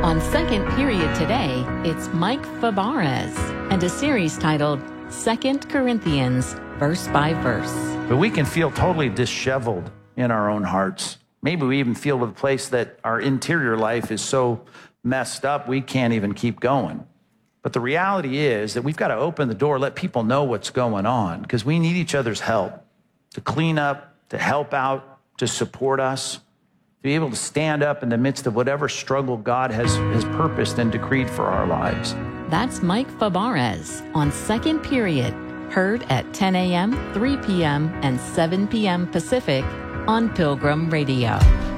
On Second Period today, it's Mike Fabarez and a series titled 2 Corinthians, Verse by Verse. But we can feel totally disheveled in our own hearts. Maybe we even feel to the place that our interior life is so messed up we can't even keep going. But the reality is that we've got to open the door, let people know what's going on, because we need each other's help to clean up, to help out, to support us, to be able to stand up in the midst of whatever struggle God has purposed and decreed for our lives. That's Mike Fabarez on Second Period, heard at 10 a.m., 3 p.m., and 7 p.m. Pacific on Pilgrim Radio.